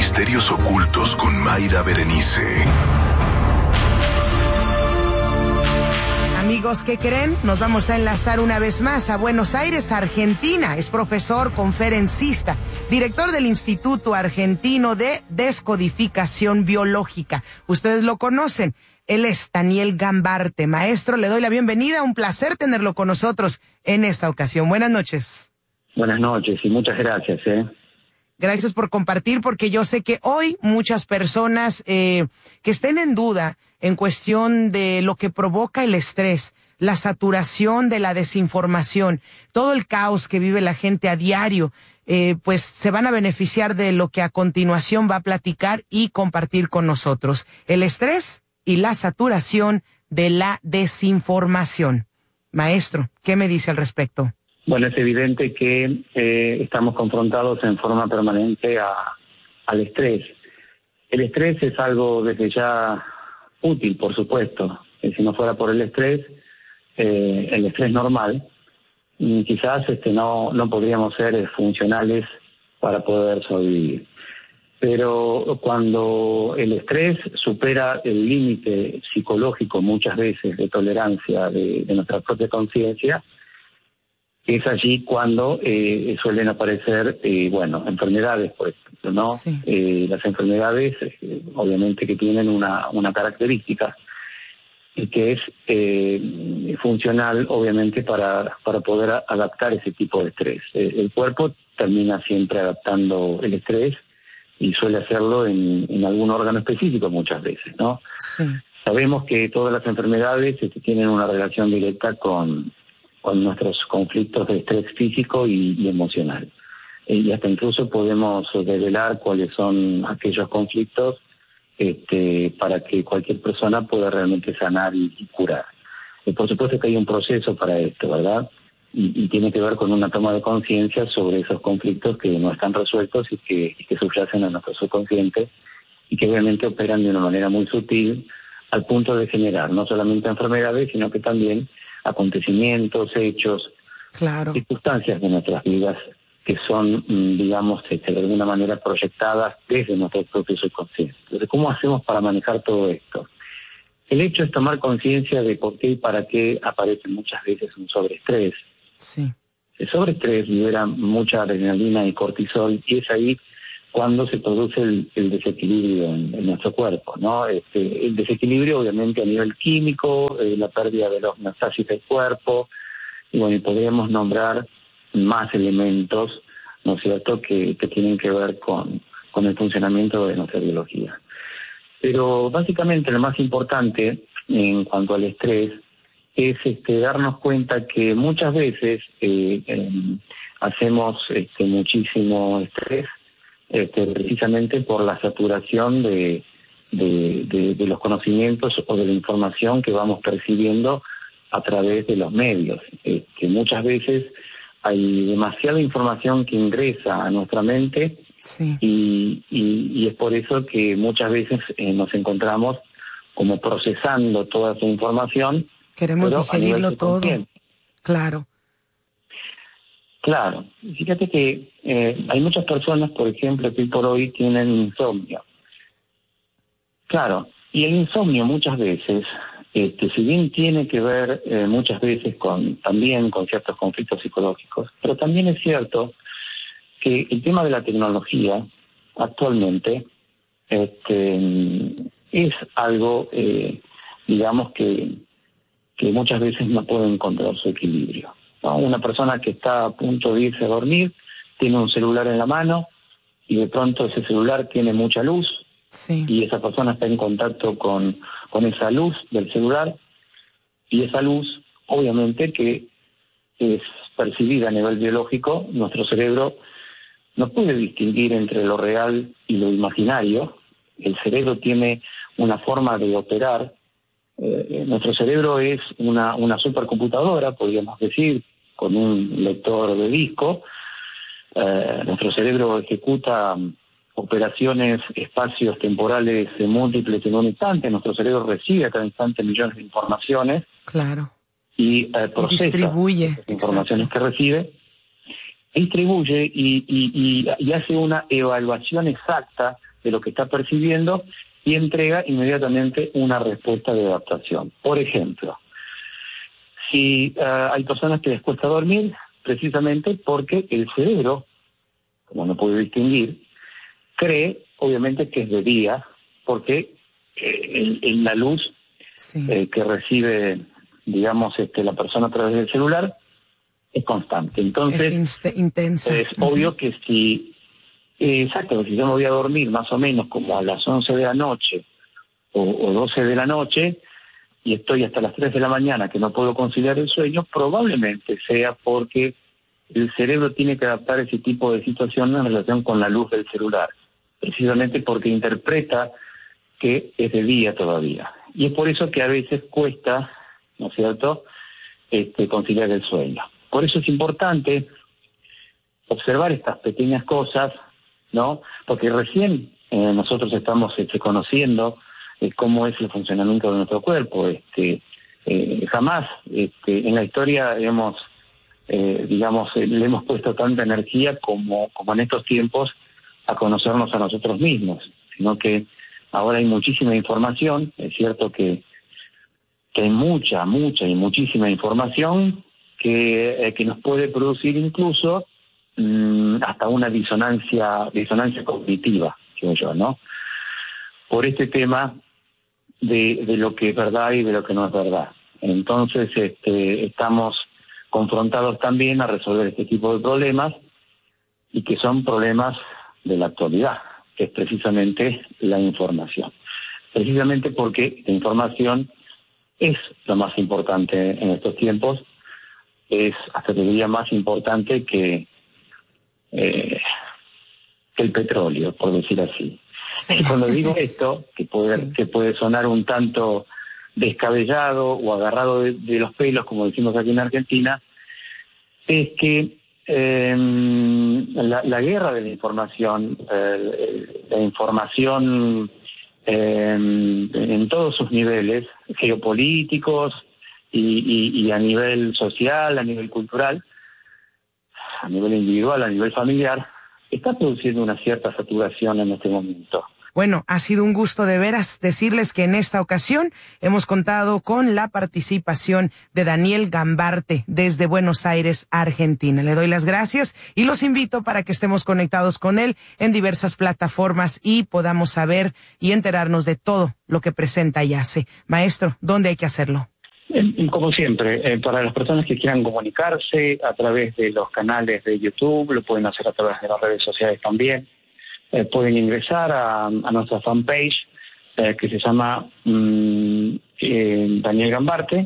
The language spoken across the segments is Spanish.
Misterios ocultos con Mayra Berenice. Amigos, ¿qué creen? Nos vamos a enlazar una vez más a Buenos Aires, Argentina. Es profesor, conferencista, director del Instituto Argentino de Descodificación Biológica. Ustedes lo conocen. Él es Daniel Gambarte. Maestro, le doy la bienvenida. Un placer tenerlo con nosotros en esta ocasión. Buenas noches. Buenas noches y muchas gracias. Gracias por compartir, porque yo sé que hoy muchas personas que estén en duda en cuestión de lo que provoca el estrés, la saturación de la desinformación, todo el caos que vive la gente a diario, pues se van a beneficiar de lo que a continuación va a platicar y compartir con nosotros. El estrés y la saturación de la desinformación. Maestro, ¿qué me dice al respecto? Bueno, es evidente que estamos confrontados en forma permanente al estrés. El estrés es algo desde ya útil, por supuesto. Si no fuera por el estrés normal, quizás no podríamos ser funcionales para poder sobrevivir. Pero cuando el estrés supera el límite psicológico muchas veces de tolerancia de nuestra propia conciencia, es allí cuando suelen aparecer, enfermedades, por ejemplo, ¿no? Sí. Las enfermedades, obviamente que tienen una característica y que es funcional, obviamente, para poder adaptar ese tipo de estrés. El cuerpo termina siempre adaptando el estrés y suele hacerlo en algún órgano específico muchas veces, ¿no? Sí. Sabemos que todas las enfermedades tienen una relación directa con nuestros conflictos de estrés físico y emocional. Y hasta incluso podemos develar cuáles son aquellos conflictos para que cualquier persona pueda realmente sanar y curar. Y por supuesto que hay un proceso para esto, ¿verdad? Y tiene que ver con una toma de conciencia sobre esos conflictos que no están resueltos y que subyacen a nuestro subconsciente y que obviamente operan de una manera muy sutil al punto de generar no solamente enfermedades, sino que también acontecimientos, hechos, claro, circunstancias de nuestras vidas que son, digamos, de alguna manera proyectadas desde nuestro propio subconsciente. Entonces, ¿cómo hacemos para manejar todo esto? El hecho es tomar conciencia de por qué y para qué aparece muchas veces un sobreestrés. Sí. El sobreestrés libera mucha adrenalina y cortisol y es ahí cuando se produce el desequilibrio en nuestro cuerpo, ¿no? El desequilibrio, obviamente, a nivel químico, la pérdida de la homeostasis del cuerpo, y podríamos nombrar más elementos, ¿no es cierto?, que tienen que ver con el funcionamiento de nuestra biología. Pero básicamente lo más importante en cuanto al estrés es darnos cuenta que muchas veces hacemos muchísimo estrés precisamente por la saturación de los conocimientos o de la información que vamos percibiendo a través de los medios. Que muchas veces hay demasiada información que ingresa a nuestra mente. Sí. Y es por eso que muchas veces nos encontramos como procesando toda esa información. Queremos digerirlo todo. Claro. Claro. Fíjate que hay muchas personas, por ejemplo, que por hoy tienen insomnio. Claro, y el insomnio muchas veces, si bien tiene que ver muchas veces también con ciertos conflictos psicológicos, pero también es cierto que el tema de la tecnología actualmente es algo, digamos, que muchas veces no puede encontrar su equilibrio, ¿no? Una persona que está a punto de irse a dormir tiene un celular en la mano y de pronto ese celular tiene mucha luz. Sí. Y esa persona está en contacto con esa luz del celular y esa luz, obviamente, que es percibida a nivel biológico. Nuestro cerebro no puede distinguir entre lo real y lo imaginario. El cerebro tiene una forma de operar. Nuestro cerebro es una supercomputadora, podríamos decir, con un lector de disco. Nuestro cerebro ejecuta operaciones, espacios temporales múltiples en un instante. Nuestro cerebro recibe a cada instante millones de informaciones. Claro. Y procesa distribuye las informaciones que recibe, distribuye y hace una evaluación exacta de lo que está percibiendo y entrega inmediatamente una respuesta de adaptación. Por ejemplo, si hay personas que les cuesta dormir, precisamente porque el cerebro, como no puede distinguir, cree obviamente que es de día, porque la luz que recibe, digamos, la persona a través del celular es constante. Entonces, es intensa. Es obvio que si yo me voy a dormir más o menos como a las 11 de la noche o 12 de la noche y estoy hasta las 3 de la mañana que no puedo conciliar el sueño, probablemente sea porque el cerebro tiene que adaptar ese tipo de situación en relación con la luz del celular, precisamente porque interpreta que es de día todavía. Y es por eso que a veces cuesta, ¿no es cierto?, conciliar el sueño. Por eso es importante observar estas pequeñas cosas, ¿no? Porque recién nosotros estamos conociendo cómo es el funcionamiento de nuestro cuerpo. Jamás en la historia le hemos puesto tanta energía como en estos tiempos a conocernos a nosotros mismos, sino que ahora hay muchísima información. Es cierto que hay mucha y muchísima información que nos puede producir incluso hasta una disonancia cognitiva, digo yo, ¿no? Por este tema de lo que es verdad y de lo que no es verdad. Entonces, estamos confrontados también a resolver este tipo de problemas, y que son problemas de la actualidad, que es precisamente la información. Precisamente porque la información es lo más importante en estos tiempos, es hasta te diría más importante que el petróleo, por decir así. Sí. Y cuando digo esto, que puede sonar un tanto descabellado o agarrado de los pelos, como decimos aquí en Argentina, es que la guerra de la información, en todos sus niveles, geopolíticos y a nivel social, a nivel cultural, a nivel individual, a nivel familiar, está produciendo una cierta saturación en este momento. Bueno, ha sido un gusto de veras decirles que en esta ocasión hemos contado con la participación de Daniel Gambarte desde Buenos Aires, Argentina. Le doy las gracias y los invito para que estemos conectados con él en diversas plataformas y podamos saber y enterarnos de todo lo que presenta y hace. Maestro, ¿dónde hay que hacerlo? Como siempre, para las personas que quieran comunicarse a través de los canales de YouTube, lo pueden hacer a través de las redes sociales también. Pueden ingresar a nuestra fanpage que se llama Daniel Gambarte.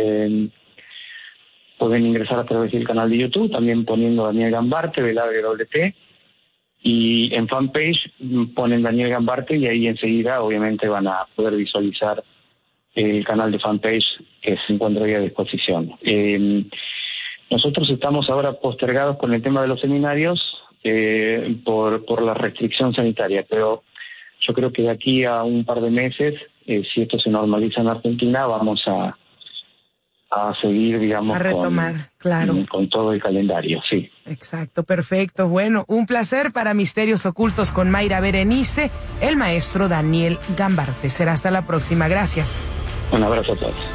Pueden ingresar a través del canal de YouTube, también poniendo Daniel Gambarte, WT, y en fanpage ponen Daniel Gambarte y ahí enseguida obviamente van a poder visualizar el canal de fanpage que se encuentra ahí a disposición. Nosotros estamos ahora postergados con el tema de los seminarios por la restricción sanitaria, pero yo creo que de aquí a un par de meses, si esto se normaliza en Argentina, vamos a seguir, digamos, a retomar, claro, con todo el calendario, sí. Exacto, perfecto. Bueno, un placer para Misterios Ocultos con Mayra Berenice, el maestro Daniel Gambarte. Será hasta la próxima. Gracias. Un abrazo a todos.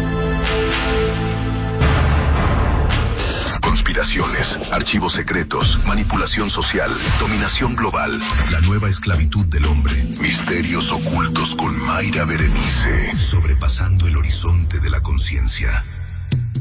Conspiraciones, archivos secretos, manipulación social, dominación global, la nueva esclavitud del hombre, misterios ocultos con Mayra Berenice, sobrepasando el horizonte de la conciencia.